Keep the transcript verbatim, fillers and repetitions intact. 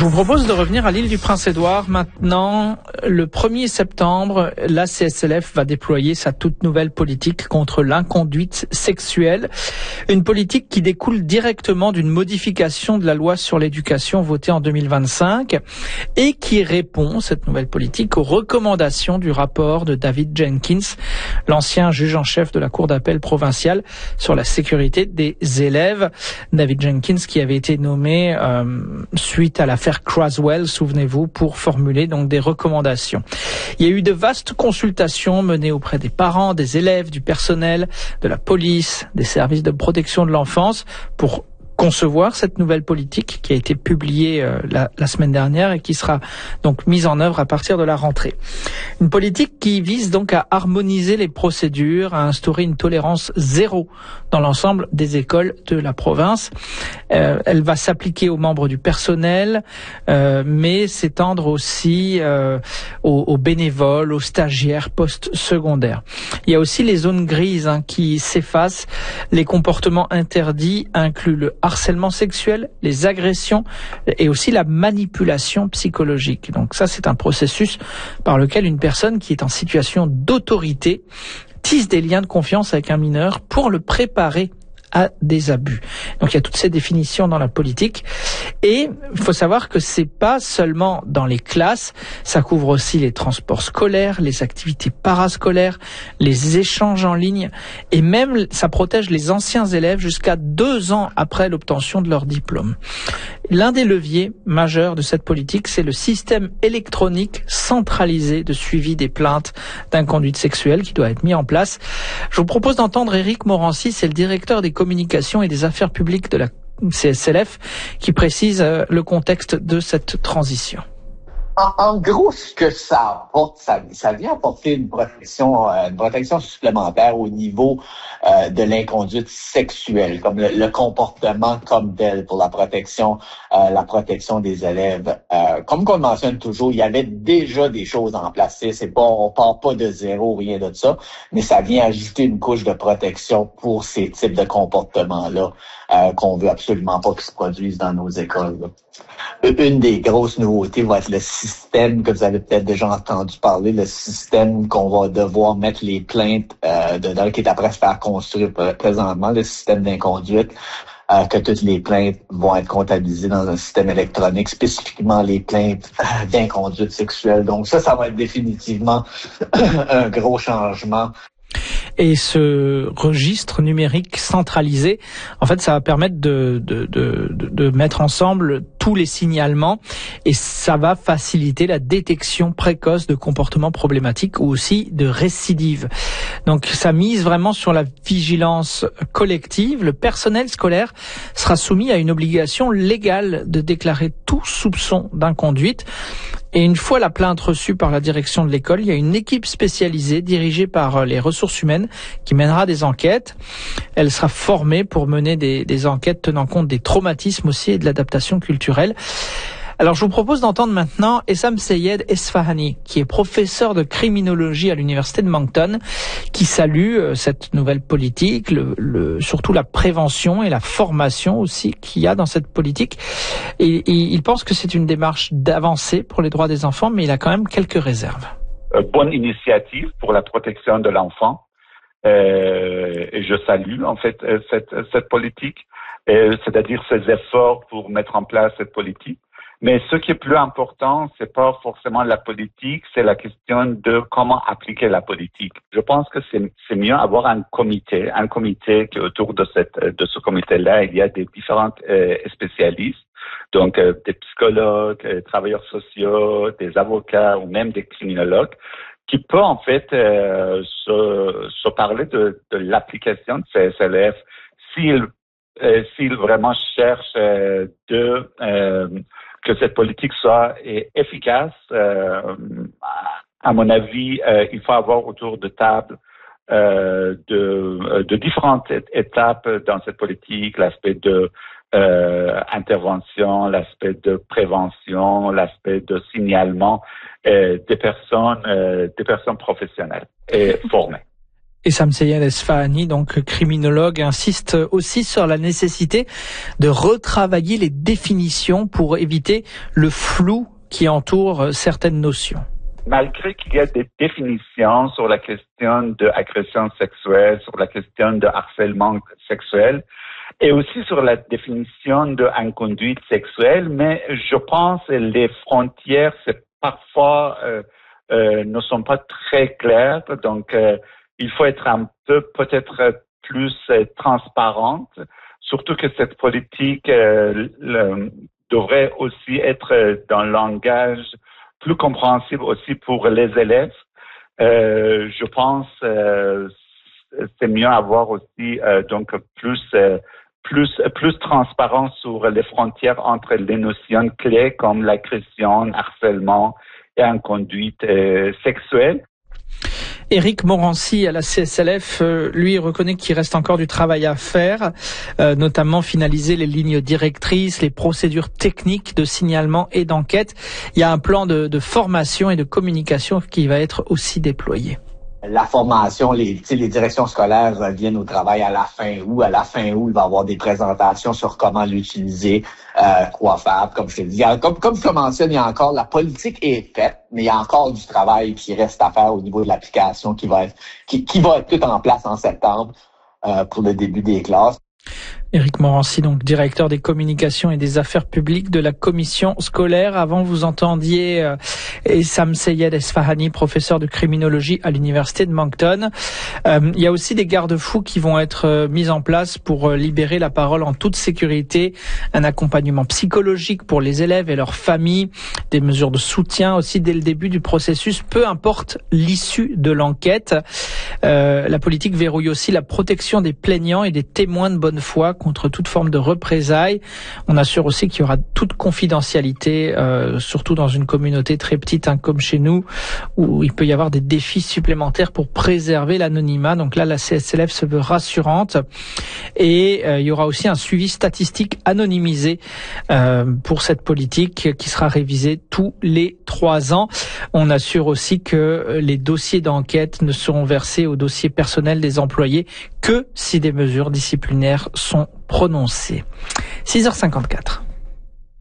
Je vous propose de revenir à l'île du Prince-Édouard. Maintenant, le premier septembre, la C S L F va déployer sa toute nouvelle politique contre l'inconduite sexuelle. Une politique qui découle directement d'une modification de la loi sur l'éducation votée en deux mille vingt-cinq et qui répond, cette nouvelle politique, aux recommandations du rapport de David Jenkins, l'ancien juge en chef de la Cour d'appel provinciale sur la sécurité des élèves. David Jenkins qui avait été nommé euh, suite à l'affaire Craswell, souvenez-vous, pour formuler donc des recommandations. Il y a eu de vastes consultations menées auprès des parents, des élèves, du personnel, de la police, des services de protection de l'enfance pour concevoir cette nouvelle politique qui a été publiée euh, la, la semaine dernière et qui sera donc mise en œuvre à partir de la rentrée. Une politique qui vise donc à harmoniser les procédures, à instaurer une tolérance zéro dans l'ensemble des écoles de la province. Euh, elle va s'appliquer aux membres du personnel, euh, mais s'étendre aussi euh, aux, aux bénévoles, aux stagiaires post-secondaires. Il y a aussi les zones grises hein, qui s'effacent. Les comportements interdits incluent le harcèlement sexuel, les agressions et aussi la manipulation psychologique. Donc ça, c'est un processus par lequel une personne qui est en situation d'autorité tisse des liens de confiance avec un mineur pour le préparer à des abus. Donc il y a toutes ces définitions dans la politique et il faut savoir que c'est pas seulement dans les classes, ça couvre aussi les transports scolaires, les activités parascolaires, les échanges en ligne et même ça protège les anciens élèves jusqu'à deux ans après l'obtention de leur diplôme. L'un des leviers majeurs de cette politique, c'est le système électronique centralisé de suivi des plaintes d'inconduite sexuelle qui doit être mis en place. Je vous propose d'entendre Éric Morancy, c'est le directeur des communications et des affaires publiques de la C S L F, qui précise le contexte de cette transition. En, en gros, ce que ça apporte, ça, ça vient apporter une protection, euh, une protection supplémentaire au niveau euh, de l'inconduite sexuelle, comme le, le comportement comme tel pour la protection, euh, la protection des élèves. Euh, comme on le mentionne toujours, il y avait déjà des choses en place. C'est pas, on part pas de zéro, rien de ça, mais ça vient ajouter une couche de protection pour ces types de comportements-là euh, qu'on veut absolument pas qu'ils se produisent dans nos écoles. Là. Une des grosses nouveautés va être le système que vous avez peut-être déjà entendu parler, le système qu'on va devoir mettre les plaintes euh, dedans, qui est après se faire construire présentement, le système d'inconduite, euh, que toutes les plaintes vont être comptabilisées dans un système électronique, spécifiquement les plaintes euh, d'inconduite sexuelle. Donc ça, ça va être définitivement un gros changement. Et ce registre numérique centralisé, en fait, ça va permettre de, de, de, de mettre ensemble tous les signalements et ça va faciliter la détection précoce de comportements problématiques ou aussi de récidives. Donc, ça mise vraiment sur la vigilance collective. Le personnel scolaire sera soumis à une obligation légale de déclarer tout soupçon d'inconduite. Et une fois la plainte reçue par la direction de l'école, il y a une équipe spécialisée dirigée par les ressources humaines qui mènera des enquêtes. Elle sera formée pour mener des, des enquêtes tenant compte des traumatismes aussi et de l'adaptation culturelle. Alors, je vous propose d'entendre maintenant Essam Seyed Esfahani, qui est professeur de criminologie à l'université de Moncton, qui salue euh, cette nouvelle politique, le, le, surtout la prévention et la formation aussi qu'il y a dans cette politique. Et, et il pense que c'est une démarche d'avancée pour les droits des enfants, mais il a quand même quelques réserves. Euh, bonne initiative pour la protection de l'enfant. Euh, et je salue en fait cette, cette politique, euh, c'est-à-dire ces efforts pour mettre en place cette politique. Mais ce qui est plus important, c'est pas forcément la politique, c'est la question de comment appliquer la politique. Je pense que c'est, c'est mieux avoir un comité, un comité qui autour de cette, de ce comité-là, il y a des différents euh, spécialistes, donc euh, des psychologues, des travailleurs sociaux, des avocats ou même des criminologues, qui peut en fait euh, se, se parler de, de l'application de C S L F s'ils, euh, s'ils vraiment cherchent euh, de euh, que cette politique soit efficace. Euh, à mon avis, euh, il faut avoir autour de table euh, de, de différentes étapes dans cette politique, l'aspect de euh, intervention, l'aspect de prévention, l'aspect de signalement euh, des personnes, euh, des personnes professionnelles et formées. Et Sam Seyed Esfahani, donc criminologue, insiste aussi sur la nécessité de retravailler les définitions pour éviter le flou qui entoure certaines notions. Malgré qu'il y a des définitions sur la question de agression sexuelle, sur la question de harcèlement sexuel, et aussi sur la définition de inconduite sexuelle, mais je pense que les frontières, c'est parfois euh, euh, ne sont pas très claires, donc euh, il faut être un peu peut-être plus euh, transparente, surtout que cette politique euh, le, devrait aussi être dans le langage plus compréhensible aussi pour les élèves. Euh, je pense euh, c'est mieux avoir aussi euh, donc plus euh, plus plus transparent sur les frontières entre les notions clés comme l'agression, harcèlement et inconduite euh, sexuelle. Éric Morancy à la C S L F, euh, lui reconnaît qu'il reste encore du travail à faire, euh, notamment finaliser les lignes directrices, les procédures techniques de signalement et d'enquête. Il y a un plan de, de formation et de communication qui va être aussi déployé. La formation, les, les directions scolaires reviennent au travail à la fin août. À la fin août, il va y avoir des présentations sur comment l'utiliser, euh, quoi faire, comme je te dis. Comme, comme je le mentionne, il y a encore, la politique est faite, mais il y a encore du travail qui reste à faire au niveau de l'application qui va être, qui, qui va être tout en place en septembre, euh, pour le début des classes. Éric Morancy, donc directeur des communications et des affaires publiques de la commission scolaire. Avant, vous entendiez euh, et Sam Seyed Esfahani, professeur de criminologie à l'université de Moncton. Euh, il y a aussi des garde-fous qui vont être euh, mis en place pour euh, libérer la parole en toute sécurité, un accompagnement psychologique pour les élèves et leurs familles, des mesures de soutien aussi dès le début du processus, peu importe l'issue de l'enquête. Euh, la politique verrouille aussi la protection des plaignants et des témoins de bonne foi contre toute forme de représailles. On assure aussi qu'il y aura toute confidentialité, euh, surtout dans une communauté très petite hein, comme chez nous, où il peut y avoir des défis supplémentaires pour préserver l'anonymat. Donc là, la C S L F se veut rassurante. Et euh, il y aura aussi un suivi statistique anonymisé euh, pour cette politique qui sera révisée tous les trois ans. On assure aussi que les dossiers d'enquête ne seront versés au dossier personnel des employés que si des mesures disciplinaires sont prononcées. six heures cinquante-quatre.